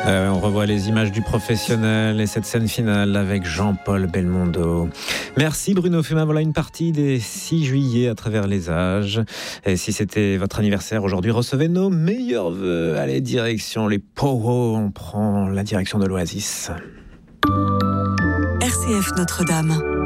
On revoit les images du professionnel et cette scène finale avec Jean-Paul Belmondo. Merci Bruno Fumain. Voilà une partie des 6 juillet à travers les âges. Et si c'était votre anniversaire aujourd'hui, recevez nos meilleurs vœux. Allez, direction les Powo. On prend la direction de l'Oasis. RCF Notre-Dame.